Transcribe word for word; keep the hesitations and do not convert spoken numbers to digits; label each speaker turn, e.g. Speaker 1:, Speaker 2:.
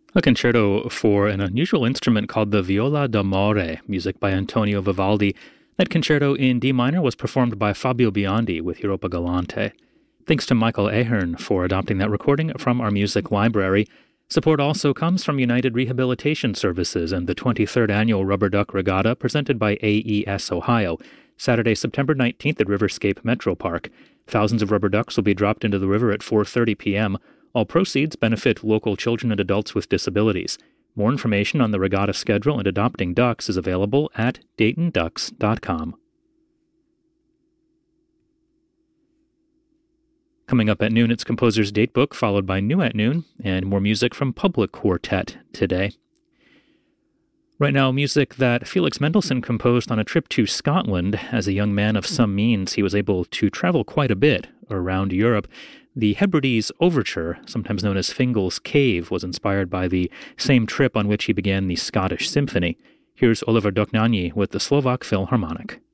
Speaker 1: A concerto for an unusual instrument called the viola d'amore, music by Antonio Vivaldi. That concerto in D minor was performed by Fabio Biondi with Europa Galante. Thanks to Michael Ahern for adopting that recording from our music library. Support also comes from United Rehabilitation Services and the twenty-third Annual Rubber Duck Regatta presented by A E S Ohio, Saturday, September nineteenth at Riverscape Metro Park. Thousands of rubber ducks will be dropped into the river at four thirty p.m. All proceeds benefit local children and adults with disabilities. More information on the regatta schedule and adopting ducks is available at dayton ducks dot com. Coming up at noon, it's Composer's Datebook, followed by New at Noon, and more music from Public Quartet today. Right now, music that Felix Mendelssohn composed on a trip to Scotland. As a young man of some means, he was able to travel quite a bit around Europe. The Hebrides Overture, sometimes known as Fingal's Cave, was inspired by the same trip on which he began the Scottish Symphony. Here's Oliver Dohnányi with the Slovak Philharmonic.